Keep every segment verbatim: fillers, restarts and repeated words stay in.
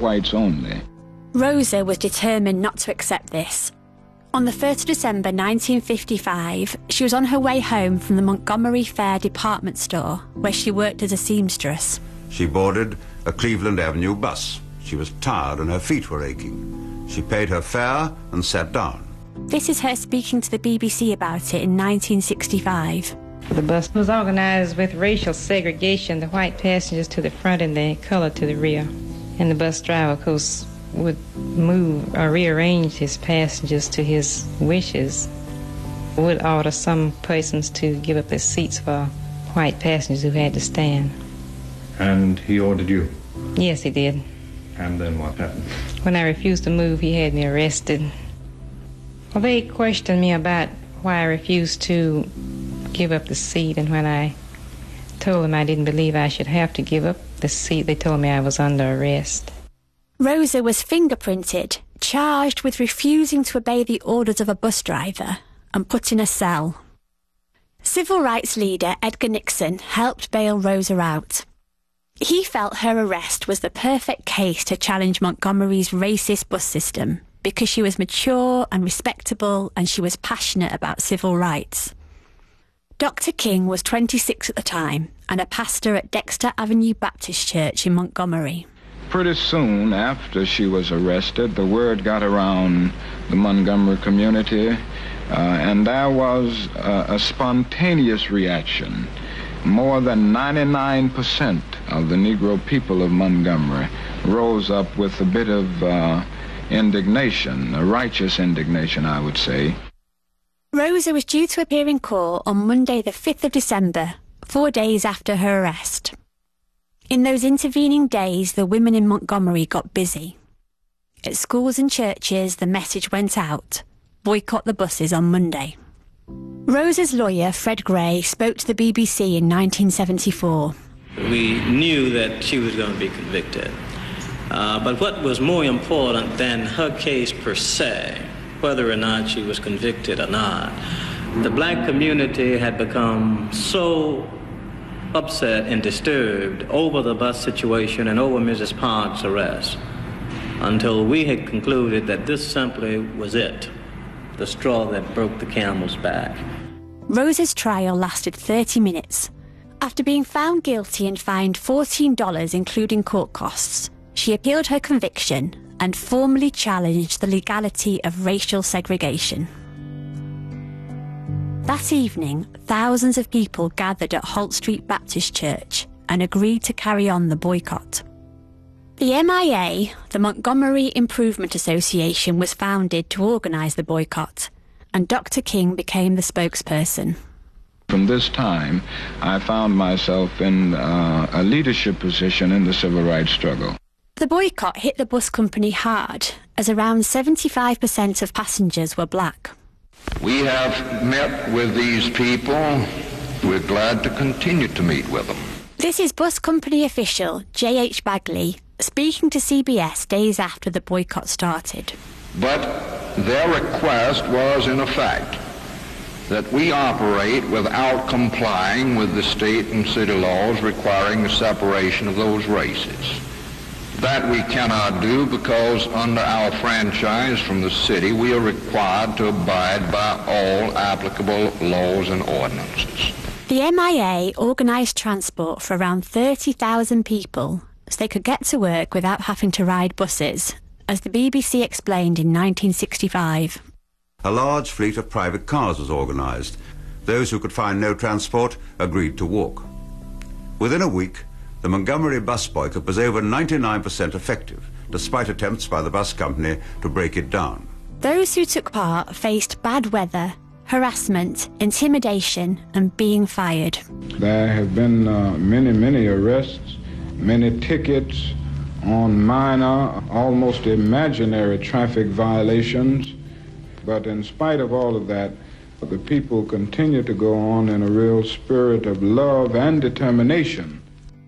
whites only. Rosa was determined not to accept this. On the first of December nineteen fifty-five, she was on her way home from the Montgomery Fair department store, where she worked as a seamstress. She boarded a Cleveland Avenue bus. She was tired and her feet were aching. She paid her fare and sat down. This is her speaking to the B B C about it in nineteen sixty-five. The bus was organized with racial segregation, the white passengers to the front and the colored to the rear. And the bus driver, of course, would move or rearrange his passengers to his wishes. Would order some persons to give up their seats for white passengers who had to stand. And he ordered you? Yes, he did. And then what happened? When I refused to move, he had me arrested. Well, they questioned me about why I refused to give up the seat, and when I told them I didn't believe I should have to give up the seat, they told me I was under arrest. Rosa was fingerprinted, charged with refusing to obey the orders of a bus driver, and put in a cell. Civil rights leader Edgar Nixon helped bail Rosa out. He felt her arrest was the perfect case to challenge Montgomery's racist bus system because she was mature and respectable and she was passionate about civil rights. Doctor King was twenty-six at the time and a pastor at Dexter Avenue Baptist Church in Montgomery. Pretty soon after she was arrested, the word got around the Montgomery community, uh, and there was uh, a spontaneous reaction. More than ninety-nine percent of the Negro people of Montgomery rose up with a bit of uh, indignation, a righteous indignation, I would say. Rosa was due to appear in court on Monday the fifth of December, four days after her arrest. In those intervening days, the women in Montgomery got busy. At schools and churches, the message went out: boycott the buses on Monday. Rosa's lawyer, Fred Gray, spoke to the B B C in nineteen seventy-four. We knew that she was going to be convicted. Uh, but what was more important than her case per se, whether or not she was convicted or not, the black community had become so upset and disturbed over the bus situation and over Missus Park's arrest until we had concluded that this simply was it, the straw that broke the camel's back. Rosa's trial lasted thirty minutes. After being found guilty and fined fourteen dollars including court costs, she appealed her conviction and formally challenged the legality of racial segregation. That evening, thousands of people gathered at Holt Street Baptist Church and agreed to carry on the boycott. The M I A, the Montgomery Improvement Association, was founded to organise the boycott, and Doctor King became the spokesperson. From this time, I found myself in uh, a leadership position in the civil rights struggle. The boycott hit the bus company hard, as around seventy-five percent of passengers were black. We have met with these people. We're glad to continue to meet with them. This is bus company official J H Bagley speaking to C B S days after the boycott started. But their request was, in effect, that we operate without complying with the state and city laws requiring the separation of those races. That we cannot do because under our franchise from the city, we are required to abide by all applicable laws and ordinances. The M I A organised transport for around thirty thousand people so they could get to work without having to ride buses, as the B B C explained in nineteen sixty-five. A large fleet of private cars was organised. Those who could find no transport agreed to walk. Within a week, the Montgomery bus boycott was over ninety-nine percent effective, despite attempts by the bus company to break it down. Those who took part faced bad weather, harassment, intimidation, and being fired. There have been uh, many, many arrests, many tickets on minor, almost imaginary traffic violations. But in spite of all of that, the people continue to go on in a real spirit of love and determination.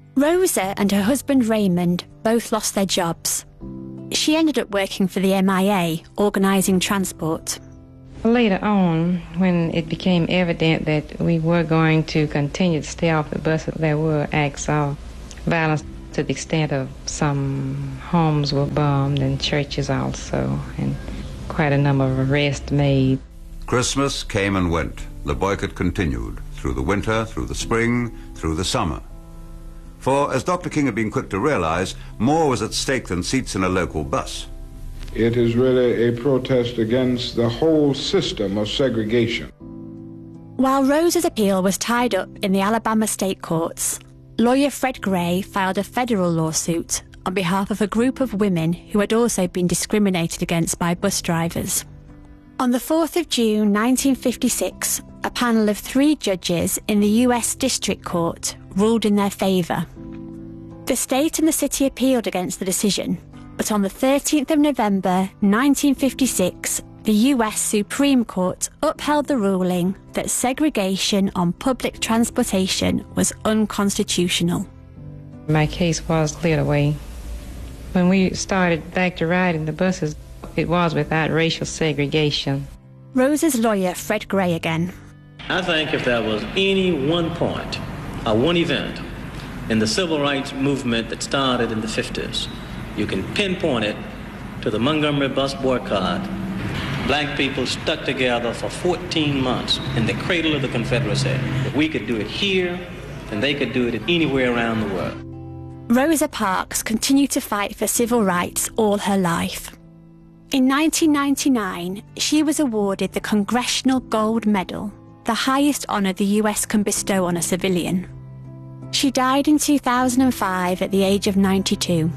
Rosa and her husband Raymond both lost their jobs. She ended up working for the M I A, organising transport. Later on, when it became evident that we were going to continue to stay off the bus, there were acts of violence. to the extent of some homes were bombed and churches also, and quite a number of arrests made. Christmas came and went. The boycott continued through the winter, through the spring, through the summer. For, as Doctor King had been quick to realize, more was at stake than seats in a local bus. It is really a protest against the whole system of segregation. While Rose's appeal was tied up in the Alabama state courts, lawyer Fred Gray filed a federal lawsuit on behalf of a group of women who had also been discriminated against by bus drivers. On the fourth of June nineteen fifty-six, a panel of three judges in the U S District Court ruled in their favour. The state and the city appealed against the decision, but on the thirteenth of November nineteen fifty-six, the U S Supreme Court upheld the ruling that segregation on public transportation was unconstitutional. My case was cleared away. When we started back to riding the buses, it was without racial segregation. Rose's lawyer, Fred Gray, again. I think if there was any one point, or one event, in the civil rights movement that started in the fifties, you can pinpoint it to the Montgomery bus boycott. Black people stuck together for fourteen months in the cradle of the Confederacy. If we could do it here, then they could do it anywhere around the world. Rosa Parks continued to fight for civil rights all her life. In nineteen ninety-nine, she was awarded the Congressional Gold Medal, the highest honour the U S can bestow on a civilian. She died in two thousand five at the age of ninety-two.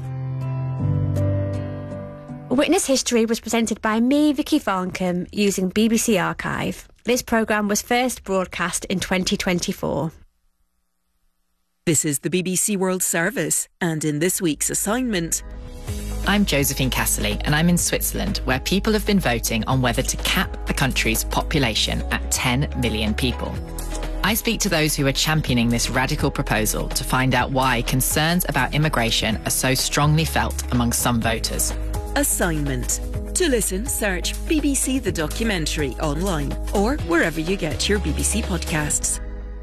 Witness History was presented by me, Vicky Farncombe, using B B C Archive. This programme was first broadcast in twenty twenty-four. This is the B B C World Service, and in this week's assignment... I'm Josephine Casserly, and I'm in Switzerland, where people have been voting on whether to cap the country's population at ten million people. I speak to those who are championing this radical proposal to find out why concerns about immigration are so strongly felt among some voters. Assignment. To listen, search B B C The Documentary online or wherever you get your B B C podcasts.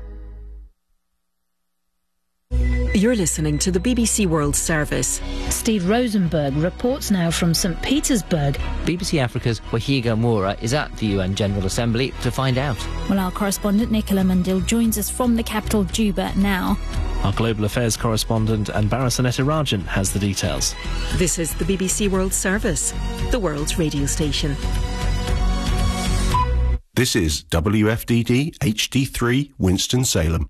You're listening to the B B C World Service. Steve Rosenberg reports now from St Petersburg. B B C Africa's Wahiga Moura is at the U N General Assembly to find out. Well, our correspondent Nicola Mandil joins us from the capital Juba now. Our Global Affairs correspondent Anbara Rajan has the details. This is the B B C World Service, the world's radio station. This is W F D D H D three Winston-Salem.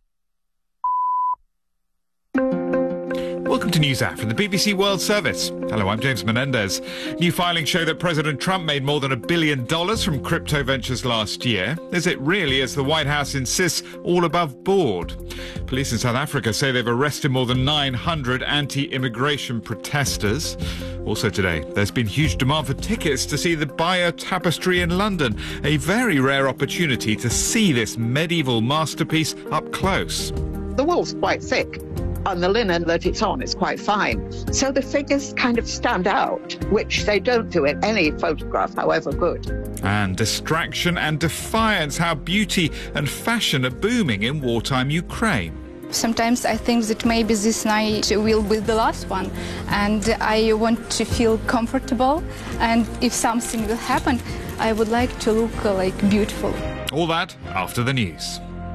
Welcome to NewsHour from the B B C World Service. Hello, I'm James Menendez. New filings show that President Trump made more than a billion dollars from crypto ventures last year. Is it really, as the White House insists, all above board? Police in South Africa say they've arrested more than nine hundred anti-immigration protesters. Also today, there's been huge demand for tickets to see the Bayeux Tapestry in London, a very rare opportunity to see this medieval masterpiece up close. The wool's quite thick. On the linen that it's on, it's quite fine. So the figures kind of stand out, which they don't do in any photograph, however good. And distraction and defiance, how beauty and fashion are booming in wartime Ukraine. Sometimes I think that maybe this night will be the last one, and I want to feel comfortable, and if something will happen, I would like to look uh, like beautiful. All that after the news.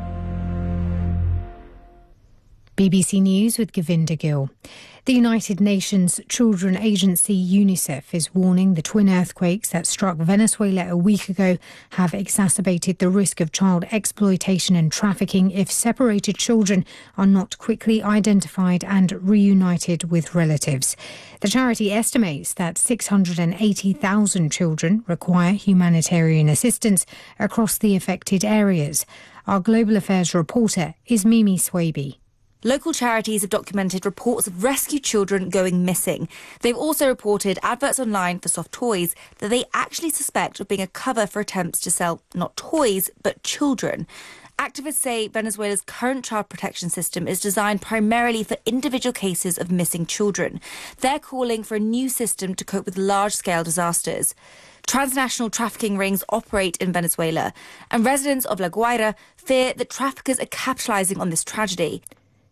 B B C News with Govinda Gill. The United Nations Children Agency UNICEF is warning the twin earthquakes that struck Venezuela a week ago have exacerbated the risk of child exploitation and trafficking if separated children are not quickly identified and reunited with relatives. The charity estimates that six hundred eighty thousand children require humanitarian assistance across the affected areas. Our Global Affairs reporter is Mimi Swaby. Local charities have documented reports of rescued children going missing. They've also reported adverts online for soft toys that they actually suspect of being a cover for attempts to sell not toys, but children. Activists say Venezuela's current child protection system is designed primarily for individual cases of missing children. They're calling for a new system to cope with large-scale disasters. Transnational trafficking rings operate in Venezuela, and residents of La Guaira fear that traffickers are capitalising on this tragedy.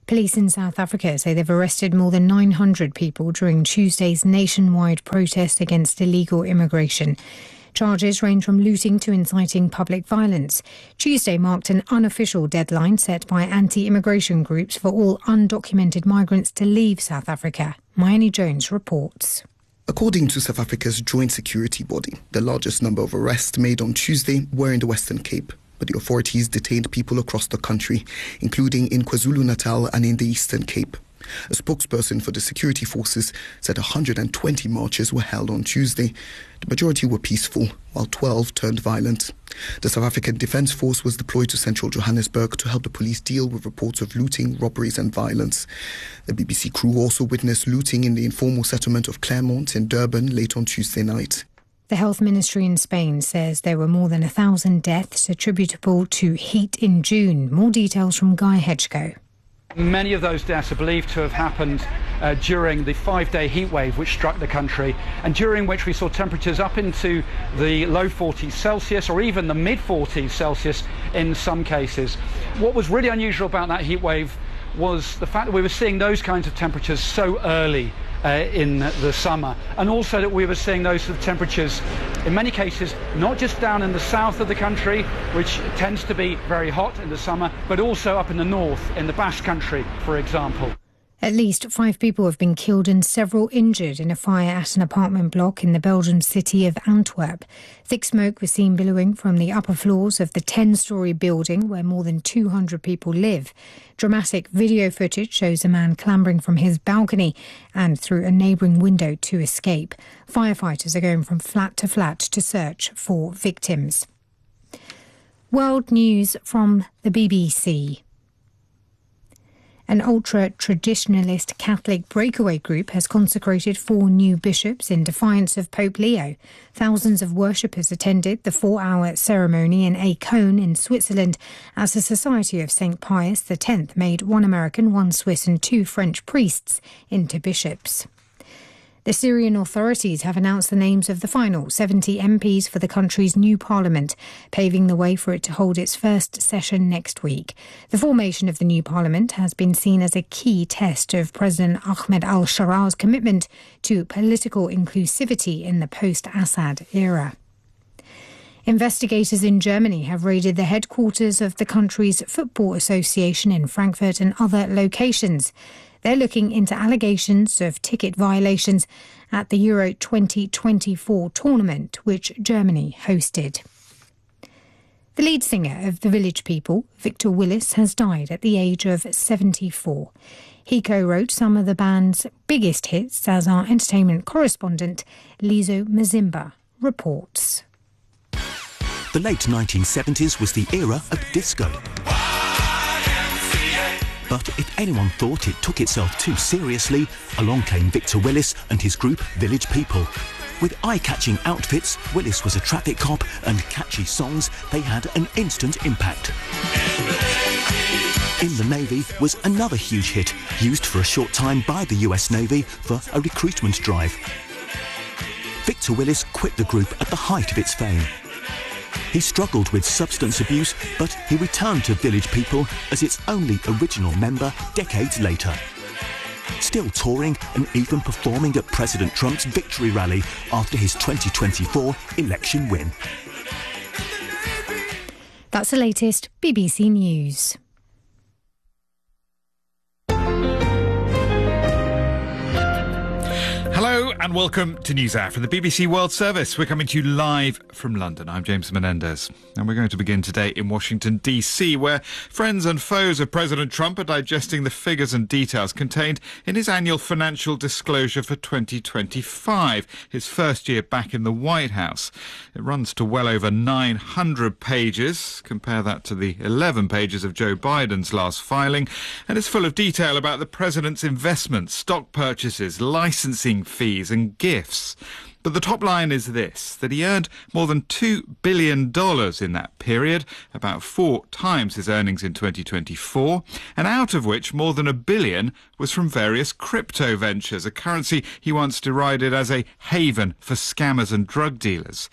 Police in South Africa say they've arrested more than nine hundred people during Tuesday's nationwide protest against illegal immigration. Charges range from looting to inciting public violence. Tuesday marked an unofficial deadline set by anti-immigration groups for all undocumented migrants to leave South Africa. Mayani Jones reports. According to South Africa's joint security body, the largest number of arrests made on Tuesday were in the Western Cape. But the authorities detained people across the country, including in KwaZulu-Natal and in the Eastern Cape. A spokesperson for the security forces said one hundred twenty marches were held on Tuesday. The majority were peaceful, while twelve turned violent. The South African Defence Force was deployed to central Johannesburg to help the police deal with reports of looting, robberies and violence. The B B C crew also witnessed looting in the informal settlement of Claremont in Durban late on Tuesday night. The Health Ministry in Spain says there were more than a thousand deaths attributable to heat in June. More details from Guy Hedgeko. Many of those deaths are believed to have happened uh, during the five-day heat wave which struck the country, and during which we saw temperatures up into the low forties Celsius or even the mid forties Celsius in some cases. What was really unusual about that heat wave was the fact that we were seeing those kinds of temperatures so early Uh, in the summer, and also that we were seeing those sort of temperatures in many cases not just down in the south of the country, which tends to be very hot in the summer, but also up in the north, in the Basque Country, for example. At least five people have been killed and several injured in a fire at an apartment block in the Belgian city of Antwerp. Thick smoke was seen billowing from the upper floors of the ten-storey building where more than two hundred people live. Dramatic video footage shows a man clambering from his balcony and through a neighbouring window to escape. Firefighters are going from flat to flat to search for victims. World news from the B B C. An ultra-traditionalist Catholic breakaway group has consecrated four new bishops in defiance of Pope Leo. Thousands of worshippers attended the four-hour ceremony in Ancône in Switzerland as the Society of Saint Pius the tenth made one American, one Swiss and two French priests into bishops. The Syrian authorities have announced the names of the final seventy M Ps for the country's new parliament, paving the way for it to hold its first session next week. The formation of the new parliament has been seen as a key test of President Ahmed al-Shaara's commitment to political inclusivity in the post-Assad era. Investigators in Germany have raided the headquarters of the country's football association in Frankfurt and other locations. They're looking into allegations of ticket violations at the Euro twenty twenty-four tournament, which Germany hosted. The lead singer of The Village People, Victor Willis, has died at the age of seventy-four. He co-wrote some of the band's biggest hits, as our entertainment correspondent, Lizo Mazimba, reports. The late nineteen seventies was the era of disco. But if anyone thought it took itself too seriously, along came Victor Willis and his group Village People. With eye-catching outfits, Willis was a traffic cop, and catchy songs, they had an instant impact. In the Navy was another huge hit, used for a short time by the U S Navy for a recruitment drive. Victor Willis quit the group at the height of its fame. He struggled with substance abuse, but he returned to Village People as its only original member decades later. Still touring and even performing at President Trump's victory rally after his twenty twenty-four election win. That's the latest B B C News. Hello and welcome to NewsHour from the B B C World Service. We're coming to you live from London. I'm James Menendez, and we're going to begin today in Washington, D C, where friends and foes of President Trump are digesting the figures and details contained in his annual financial disclosure for twenty twenty-five, his first year back in the White House. It runs to well over nine hundred pages. Compare that to the eleven pages of Joe Biden's last filing, and it's full of detail about the president's investments, stock purchases, licensing fees and gifts. But the top line is this, that he earned more than two billion dollars in that period, about four times his earnings in twenty twenty-four, and out of which more than a billion was from various crypto ventures, a currency he once derided as a haven for scammers and drug dealers.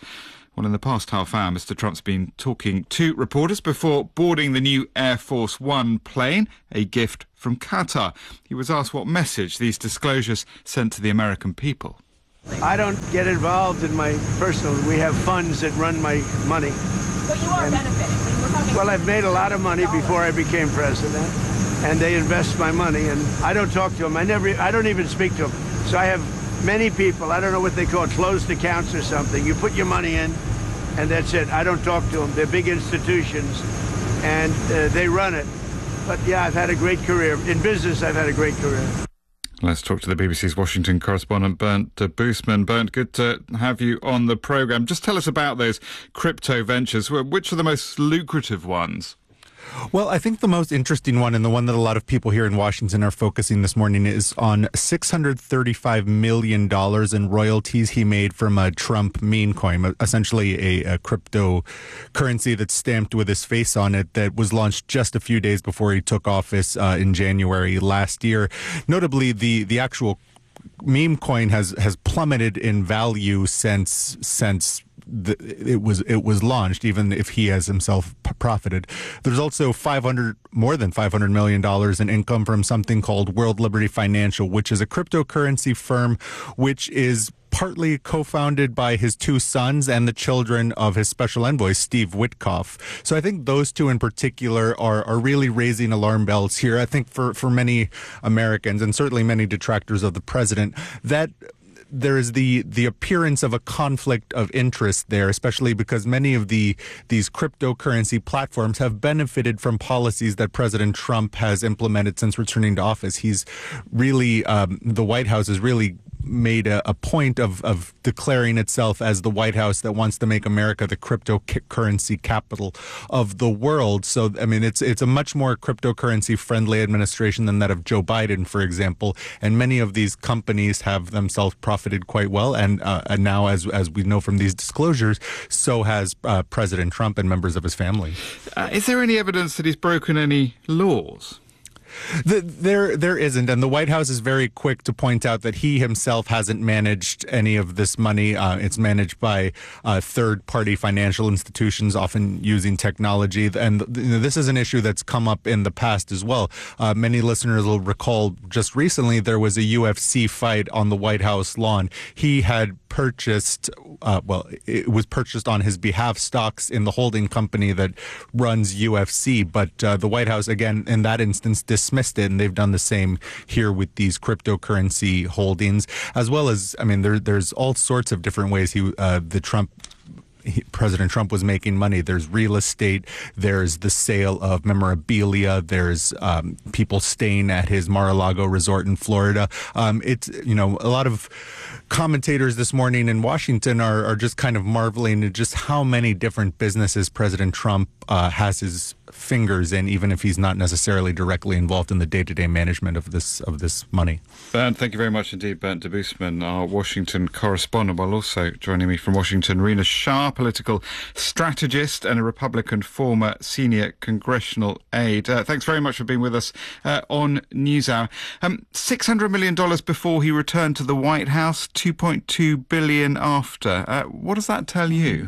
Well, in the past half hour, Mister Trump's been talking to reporters before boarding the new Air Force One plane, a gift from Qatar. He was asked what message these disclosures sent to the American people. I don't get involved in my personal. We have funds that run my money. But you are and, benefiting. We're talking well, I've made a lot of money before I became president, and they invest my money, and I don't talk to them. I never. I don't even speak to them. So I have many people, I don't know what they call it, closed accounts or something. You put your money in, and that's it. I don't talk to them. They're big institutions, and uh, they run it. But yeah, I've had a great career. In business, I've had a great career. Let's talk to the B B C's Washington correspondent, Bernd Debusmann. Bernd, good to have you on the programme. Just tell us about those crypto ventures. Which are the most lucrative ones? Well, I think the most interesting one, and the one that a lot of people here in Washington are focusing this morning, is on six hundred thirty-five million dollars in royalties he made from a Trump meme coin, essentially a, a cryptocurrency that's stamped with his face on it, that was launched just a few days before he took office uh, in January last year. Notably, the, the actual meme coin has, has plummeted in value since since The, it was it was launched, even if he has himself p- profited. There's also five hundred more than five hundred million dollars in income from something called World Liberty Financial, which is a cryptocurrency firm which is partly co-founded by his two sons and the children of his special envoy, Steve Witkoff. So I think those two in particular are, are really raising alarm bells here. I think for, for many Americans, and certainly many detractors of the president, that there is the the appearance of a conflict of interest there, especially because many of the these cryptocurrency platforms have benefited from policies that President Trump has implemented since returning to office. He's really, um, the White House has really made a, a point of, of declaring itself as the White House that wants to make America the cryptocurrency capital of the world. So, I mean, it's it's a much more cryptocurrency friendly administration than that of Joe Biden, for example. And many of these companies have themselves profited quite well. And, uh, and now, as as we know from these disclosures, so has uh, President Trump and members of his family. Uh, is there any evidence that he's broken any laws? The, there, there isn't, and the White House is very quick to point out that he himself hasn't managed any of this money. Uh, it's managed by uh, third-party financial institutions, often using technology, and you know, this is an issue that's come up in the past as well. Uh, many listeners will recall just recently there was a U F C fight on the White House lawn. He had purchased, uh, well, it was purchased on his behalf, stocks in the holding company that runs U F C, but uh, the White House, again, in that instance, dismissed it, and they've done the same here with these cryptocurrency holdings, as well as, I mean, there, there's all sorts of different ways he, uh, the Trump He, President Trump was making money. There's real estate. There's the sale of memorabilia. There's um, people staying at his Mar-a-Lago resort in Florida. Um, it's, you know, a lot of commentators this morning in Washington are, are just kind of marveling at just how many different businesses President Trump uh, has his fingers in, even if he's not necessarily directly involved in the day-to-day management of this of this money. Bernd, thank you very much indeed, Bernd Debusmann, our Washington correspondent. While also joining me from Washington, Rena Shah, political strategist and a Republican former senior congressional aide. Uh, thanks very much for being with us uh, on NewsHour. Um, six hundred million dollars before he returned to the White House, two point two billion dollars after. Uh, what does that tell you?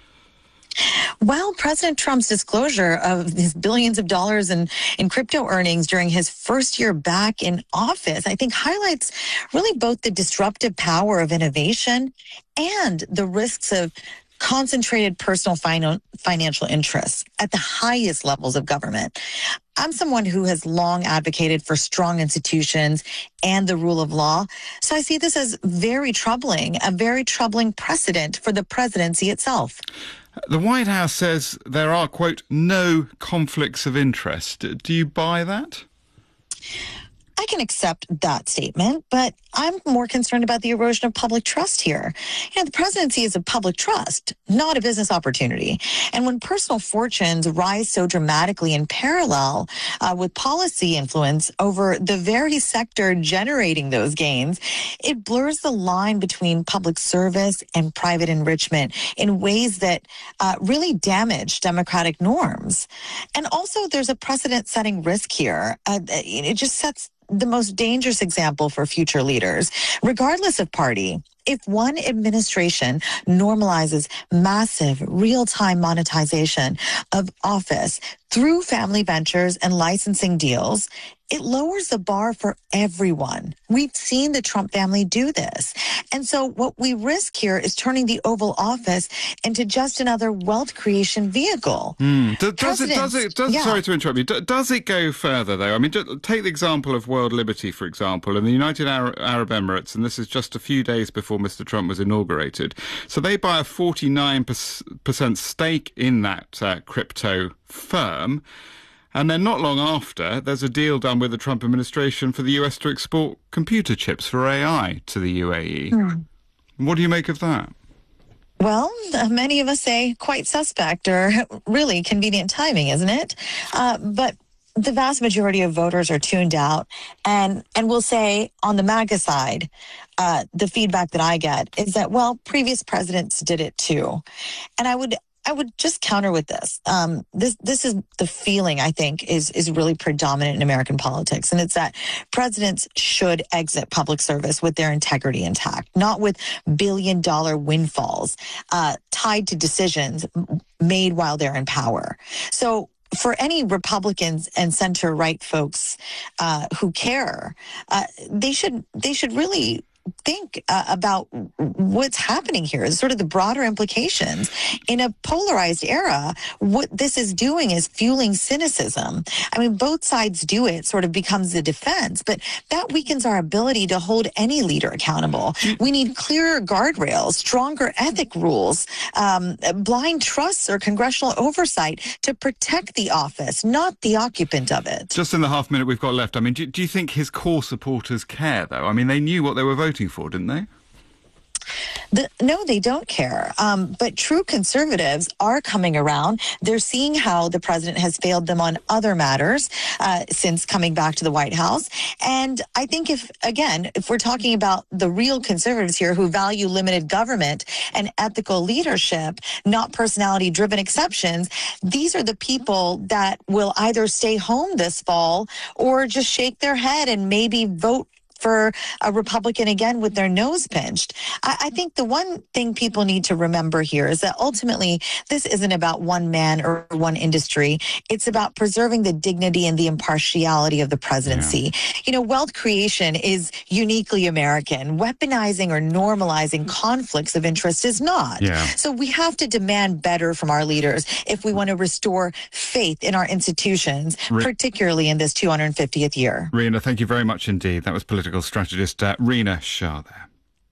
Well, President Trump's disclosure of his billions of dollars in, in crypto earnings during his first year back in office, I think highlights really both the disruptive power of innovation and the risks of concentrated personal fin- financial interests at the highest levels of government. I'm someone who has long advocated for strong institutions and the rule of law, so I see this as very troubling, a very troubling precedent for the presidency itself. The White House says there are, quote, no conflicts of interest. Do you buy that? I can accept that statement, but I'm more concerned about the erosion of public trust here. You know, the presidency is a public trust, not a business opportunity. And when personal fortunes rise so dramatically in parallel uh, with policy influence over the very sector generating those gains, it blurs the line between public service and private enrichment in ways that uh, really damage democratic norms. And also, there's a precedent-setting risk here. Uh, it just sets the most dangerous example for future leaders, regardless of party. if one administration normalizes massive real-time monetization of office through family ventures and licensing deals, it lowers the bar for everyone. We've seen the Trump family do this. And so what we risk here is turning the Oval Office into just another wealth creation vehicle. Mm. Does, does it, does it, does, yeah. Sorry to interrupt you. Does it go further, though? I mean, take the example of World Liberty, for example, and the United Arab Emirates, and this is just a few days before Mister Trump was inaugurated. So they buy a forty-nine percent stake in that uh, crypto firm. And then not long after, there's a deal done with the Trump administration for the U S to export computer chips for A I to the U A E. Mm. What do you make of that? Well, many of us say quite suspect, or really convenient timing, isn't it? Uh, but the vast majority of voters are tuned out. And, and we'll say on the MAGA side, uh, the feedback that I get is that, well, previous presidents did it too. And I would I would just counter with this. Um, this this is the feeling, I think, is is really predominant in American politics. And it's that presidents should exit public service with their integrity intact, not with billion dollar windfalls uh, tied to decisions made while they're in power. So for any Republicans and center-right folks uh, who care, uh, they should they should really think uh, about what's happening here, sort of the broader implications. In a polarized era, what this is doing is fueling cynicism. I mean, both sides do it, sort of becomes the defense, but that weakens our ability to hold any leader accountable. We need clearer guardrails, stronger ethic rules, um, blind trusts or congressional oversight to protect the office, not the occupant of it. Just in the half minute we've got left, I mean, do, do you think his core supporters care, though? I mean, they knew what they were voting for, didn't they? The, no, they don't care. Um, but true conservatives are coming around. They're seeing how the president has failed them on other matters uh, since coming back to the White House. And I think if, again, if we're talking about the real conservatives here who value limited government and ethical leadership, not personality-driven exceptions, these are the people that will either stay home this fall or just shake their head and maybe vote for a Republican again with their nose pinched. I, I think the one thing people need to remember here is that ultimately this isn't about one man or one industry. It's about preserving the dignity and the impartiality of the presidency. Yeah. You know, wealth creation is uniquely American. Weaponizing or normalizing conflicts of interest is not. Yeah. So we have to demand better from our leaders if we want to restore faith in our institutions, Re- particularly in this two hundred fiftieth year. Rina, thank you very much indeed. That was political strategist uh, Rina Shah there.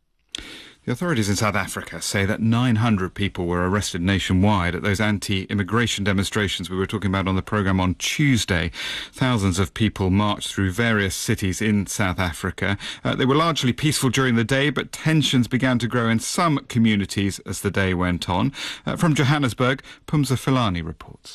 The authorities in South Africa say that nine hundred people were arrested nationwide at those anti-immigration demonstrations we were talking about on the programme on Tuesday. Thousands of people marched through various cities in South Africa. Uh, they were largely peaceful during the day, but tensions began to grow in some communities as the day went on. Uh, from Johannesburg, Pumza Filani reports.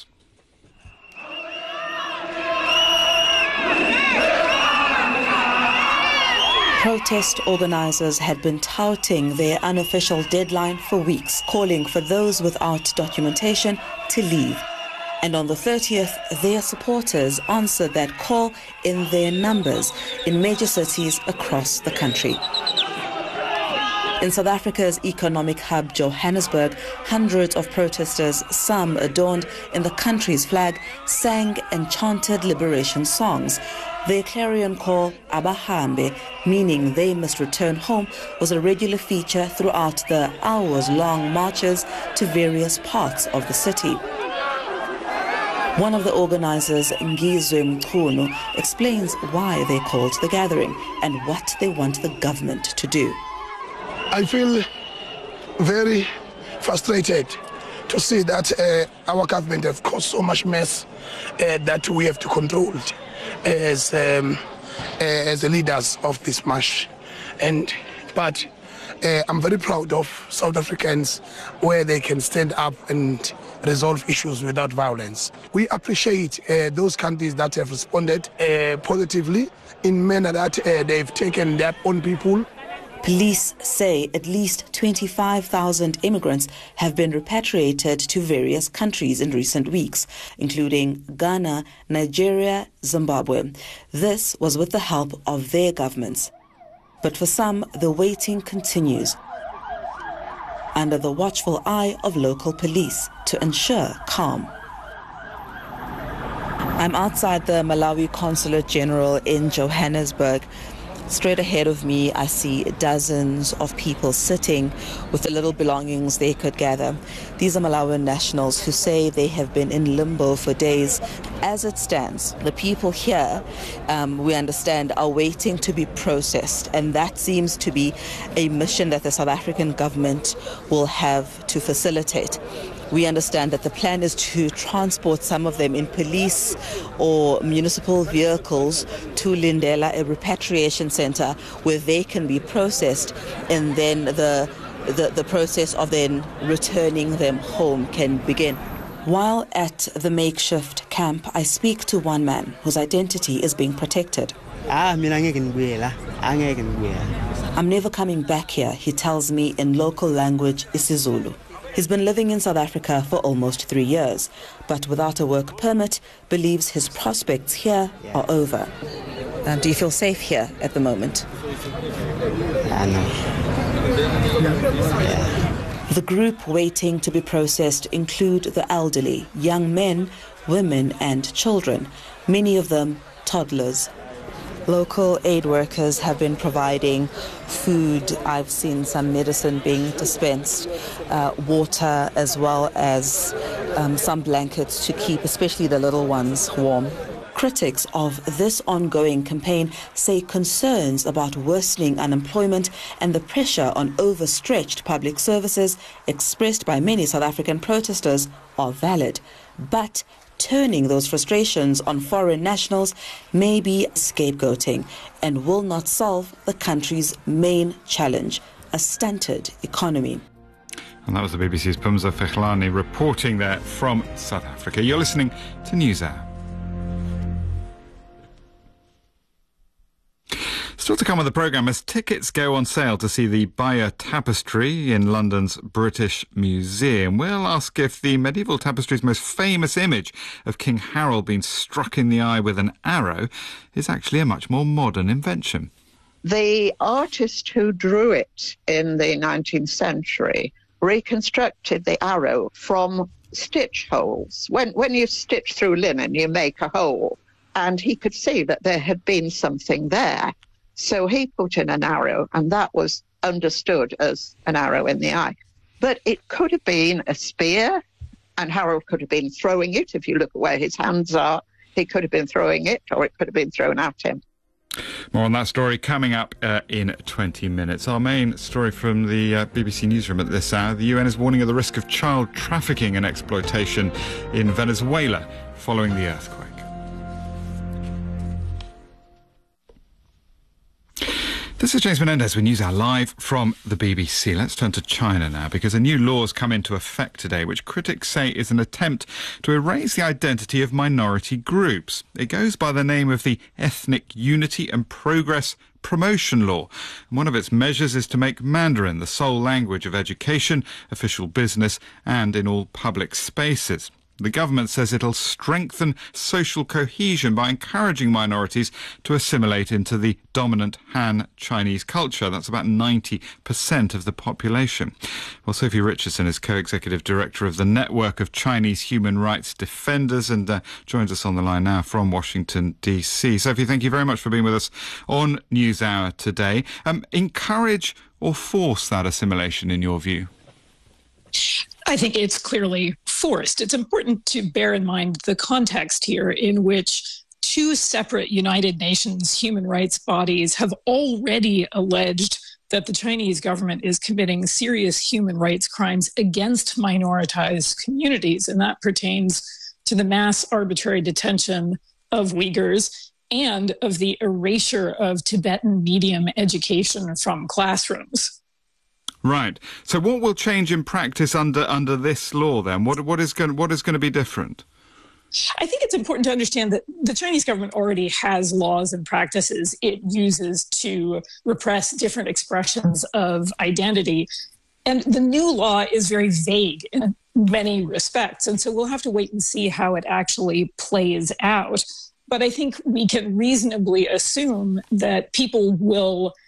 Protest organisers had been touting their unofficial deadline for weeks, calling for those without documentation to leave. And on the thirtieth, their supporters answered that call in their numbers in major cities across the country. In South Africa's economic hub, Johannesburg, hundreds of protesters, some adorned in the country's flag, sang and chanted liberation songs. Their clarion call, Abahambe, meaning they must return home, was a regular feature throughout the hours-long marches to various parts of the city. One of the organizers, Ngizwe Mchunu, explains why they called the gathering and what they want the government to do. I feel very frustrated to see that uh, our government has caused so much mess uh, that we have to control it as um, uh, as the leaders of this march. And but uh, I'm very proud of South Africans where they can stand up and resolve issues without violence. We appreciate uh, those countries that have responded uh, positively in manner that uh, they've taken their own people. Police say at least twenty-five thousand immigrants have been repatriated to various countries in recent weeks, including Ghana, Nigeria, Zimbabwe. This was with the help of their governments. But for some, the waiting continues. under the watchful eye of local police to ensure calm. I'm outside the Malawi Consulate General in Johannesburg. Straight ahead of me, I see dozens of people sitting with the little belongings they could gather. These are Malawian nationals who say they have been in limbo for days. As it stands, the people here, um, we understand, are waiting to be processed, and that seems to be a mission that the South African government will have to facilitate. We understand that the plan is to transport some of them in police or municipal vehicles to Lindela, a repatriation center where they can be processed, and then the, the, the process of then returning them home can begin. While at the makeshift camp, I speak to one man whose identity is being protected. I'm never coming back here, he tells me in local language isiZulu. He's been living in South Africa for almost three years, but without a work permit, believes his prospects here are over. Um, do you feel safe here at the moment? I know. Yeah. The group waiting to be processed include the elderly, young men, women and children, many of them toddlers. Local aid workers have been providing food. I've seen some medicine being dispensed, uh, water, as well as um, some blankets to keep especially the little ones warm. Critics of this ongoing campaign say concerns about worsening unemployment and the pressure on overstretched public services expressed by many South African protesters are valid. But turning those frustrations on foreign nationals may be scapegoating and will not solve the country's main challenge, a stunted economy. And that was the B B C's Pumza Fechlani reporting there from South Africa. You're listening to NewsHour. Still to come on the programme as tickets go on sale to see the Bayer Tapestry in London's British Museum. We'll ask if the medieval tapestry's most famous image of King Harold being struck in the eye with an arrow is actually a much more modern invention. The artist who drew it in the nineteenth century reconstructed the arrow from stitch holes. When, when you stitch through linen, you make a hole, and he could see that there had been something there. So he put in an arrow, and that was understood as an arrow in the eye. But it could have been a spear, and Harold could have been throwing it. If you look at where his hands are, he could have been throwing it, or it could have been thrown at him. More on that story coming up uh, in twenty minutes. Our main story from the uh, B B C newsroom at this hour. The U N is warning of the risk of child trafficking and exploitation in Venezuela following the earthquake. This is James Menendez with NewsHour live from the B B C. Let's turn to China now, because a new law has come into effect today, which critics say is an attempt to erase the identity of minority groups. It goes by the name of the Ethnic Unity and Progress Promotion Law. And one of its measures is to make Mandarin the sole language of education, official business, and in all public spaces. The government says it'll strengthen social cohesion by encouraging minorities to assimilate into the dominant Han Chinese culture. That's about ninety percent of the population. Well, Sophie Richardson is co-executive director of the Network of Chinese Human Rights Defenders and uh, joins us on the line now from Washington, D C. Sophie, thank you very much for being with us on NewsHour today. Um, encourage or force that assimilation in your view? I think it's clearly forced. It's important to bear in mind the context here in which two separate United Nations human rights bodies have already alleged that the Chinese government is committing serious human rights crimes against minoritized communities, and that pertains to the mass arbitrary detention of Uyghurs and of the erasure of Tibetan medium education from classrooms. Right. So what will change in practice under under this law then? What what is going what is going to be different? I think it's important to understand that the Chinese government already has laws and practices it uses to repress different expressions of identity. And the new law is very vague in many respects. And so we'll have to wait and see how it actually plays out. But I think we can reasonably assume that people will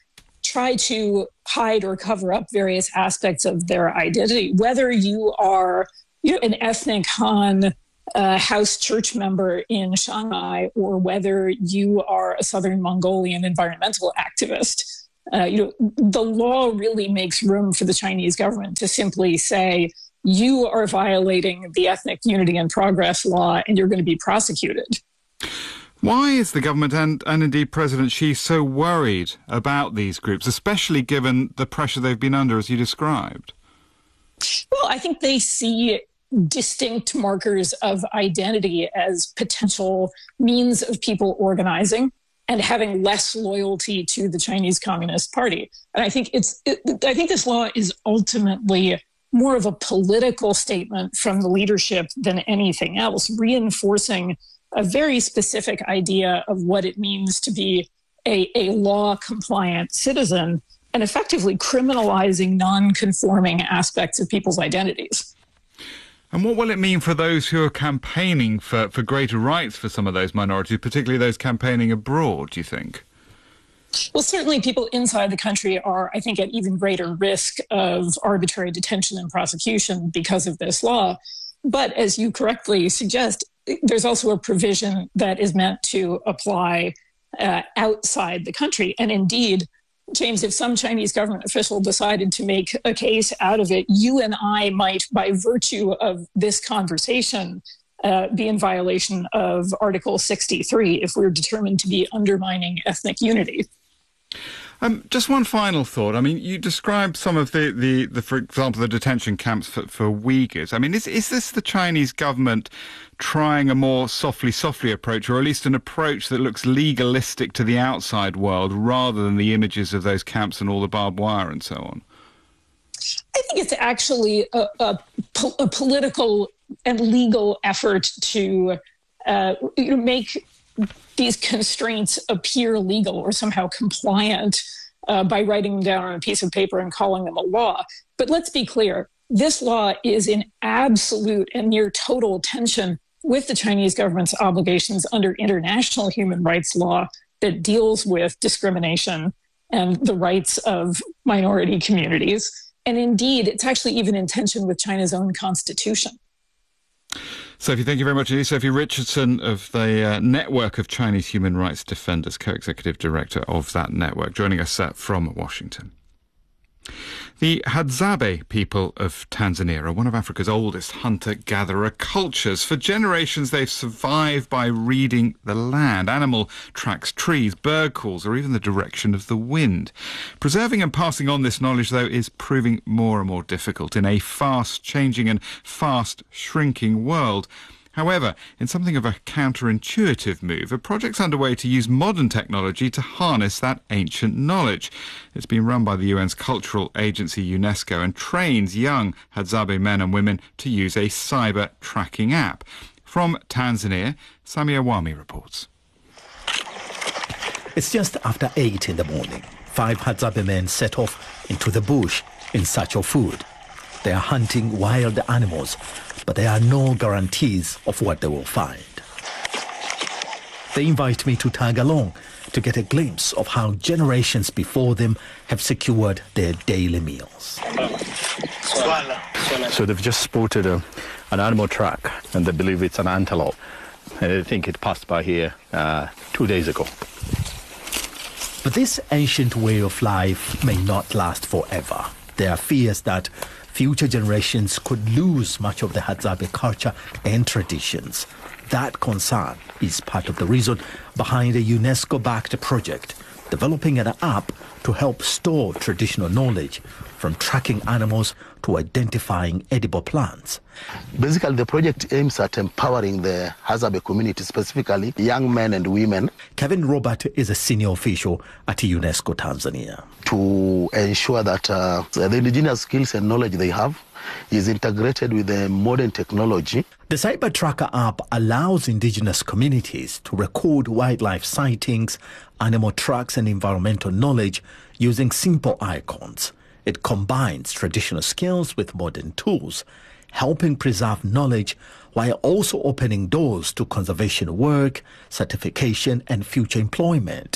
try to hide or cover up various aspects of their identity, whether you are, you know, an ethnic Han uh, house church member in Shanghai, or whether you are a Southern Mongolian environmental activist. Uh, you know, the law really makes room for the Chinese government to simply say, you are violating the Ethnic Unity and Progress law, and you're going to be prosecuted. Why is the government and, and indeed President Xi so worried about these groups, especially given the pressure they've been under, as you described? Well, I think they see distinct markers of identity as potential means of people organizing and having less loyalty to the Chinese Communist Party. And I think it's, it, I think this law is ultimately more of a political statement from the leadership than anything else, reinforcing a very specific idea of what it means to be a, a law-compliant citizen and effectively criminalizing non-conforming aspects of people's identities. And what will it mean for those who are campaigning for, for greater rights for some of those minorities, particularly those campaigning abroad, do you think? Well, certainly people inside the country are, I think, at even greater risk of arbitrary detention and prosecution because of this law. But as you correctly suggest, there's also a provision that is meant to apply uh, outside the country. And indeed, James, if some Chinese government official decided to make a case out of it, you and I might, by virtue of this conversation, uh, be in violation of Article sixty-three if we're determined to be undermining ethnic unity. Um, just one final thought. I mean, you described some of the, the, the for example, the detention camps for, for Uyghurs. I mean, is, is this the Chinese government trying a more softly, softly approach, or at least an approach that looks legalistic to the outside world rather than the images of those camps and all the barbed wire and so on? I think it's actually a, a, a political and legal effort to uh, you know, make these constraints appear legal or somehow compliant uh, by writing them down on a piece of paper and calling them a law. But let's be clear, this law is in absolute and near total tension with the Chinese government's obligations under international human rights law that deals with discrimination and the rights of minority communities. And indeed, it's actually even in tension with China's own constitution. Sophie, thank you very much. Sophie Richardson of the uh, Network of Chinese Human Rights Defenders, co-executive director of that network, joining us uh, from Washington. The Hadzabe people of Tanzania are one of Africa's oldest hunter-gatherer cultures. For generations, they've survived by reading the land, animal tracks, trees, bird calls, or even the direction of the wind. Preserving and passing on this knowledge, though, is proving more and more difficult in a fast-changing and fast-shrinking world. However, in something of a counterintuitive move, a project's underway to use modern technology to harness that ancient knowledge. It's been run by the U N's cultural agency UNESCO and trains young Hadzabe men and women to use a cyber tracking app. From Tanzania, Samia Wami reports. It's just after eight in the morning. Five Hadzabe men set off into the bush in search of food. They are hunting wild animals, but there are no guarantees of what they will find. They invite me to tag along to get a glimpse of how generations before them have secured their daily meals. So they've just spotted a, an animal track, and they believe it's an antelope. And they think it passed by here uh, two days ago. But this ancient way of life may not last forever. There are fears that future generations could lose much of the Hadzabe culture and traditions. That concern is part of the reason behind a UNESCO-backed project developing an app to help store traditional knowledge, from tracking animals to identifying edible plants. Basically, the project aims at empowering the Hadzabe community, specifically young men and women. Kevin Robert is a senior official at UNESCO Tanzania. To ensure that uh, the indigenous skills and knowledge they have is integrated with the modern technology. The Cyber Tracker app allows indigenous communities to record wildlife sightings, animal tracks and environmental knowledge using simple icons. It combines traditional skills with modern tools, helping preserve knowledge while also opening doors to conservation work, certification and future employment.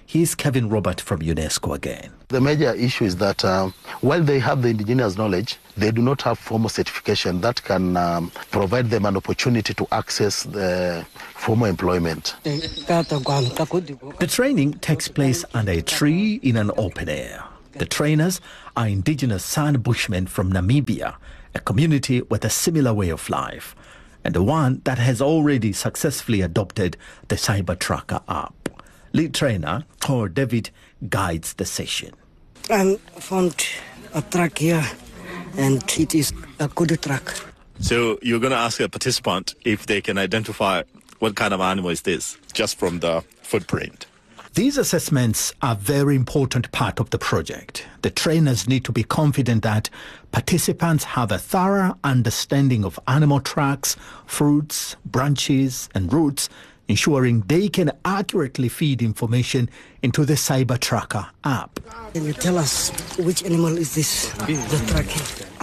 Here's Kevin Robert from UNESCO again. The major issue is that uh, while they have the indigenous knowledge, they do not have formal certification that can um, provide them an opportunity to access the formal employment. The training takes place under a tree in an open air. The trainers are indigenous San Bushmen from Namibia, a community with a similar way of life, and the one that has already successfully adopted the Cyber Tracker app. Lead trainer Thor David guides the session. I found a track here, and it is a good track. So you're going to ask a participant if they can identify what kind of animal is this, just from the footprint. These assessments are a very important part of the project. The trainers need to be confident that participants have a thorough understanding of animal tracks, fruits, branches, and roots, ensuring they can accurately feed information into the Cyber Tracker app. Can you tell us which animal is this, the tracking?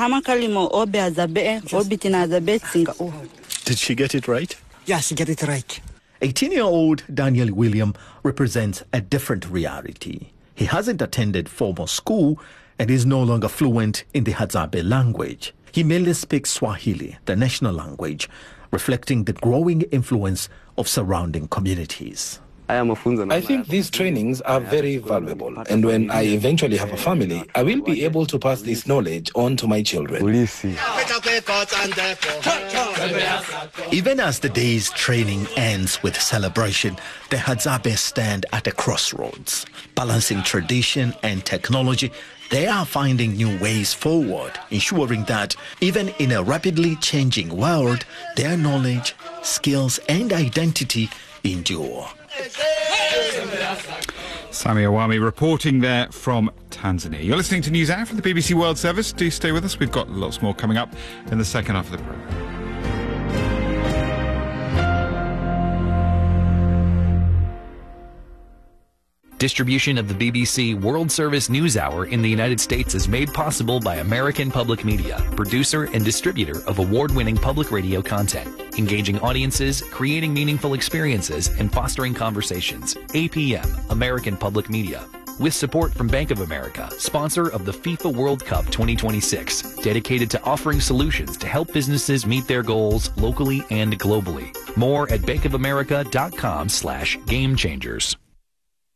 Did she get it right? Yes, she get it right. eighteen-year-old Daniel William represents a different reality. He hasn't attended formal school and is no longer fluent in the Hadzabe language. He mainly speaks Swahili, the national language, reflecting the growing influence of surrounding communities. I think these trainings are very valuable, and when I eventually have a family, I will be able to pass this knowledge on to my children. Even as the day's training ends with celebration, the Hadzabe stand at a crossroads. Balancing tradition and technology, they are finding new ways forward, ensuring that even in a rapidly changing world, their knowledge, skills, and identity endure. Sami Awami reporting there from Tanzania. You're listening to News Hour from the B B C World Service. Do stay with us. We've got lots more coming up in the second half of the programme. Distribution of the B B C World Service News Hour in the United States is made possible by American Public Media, producer and distributor of award-winning public radio content, engaging audiences, creating meaningful experiences, and fostering conversations. A P M, American Public Media. With support from Bank of America, sponsor of the FIFA World Cup twenty twenty-six, dedicated to offering solutions to help businesses meet their goals locally and globally. More at bankofamerica.com slash game changers.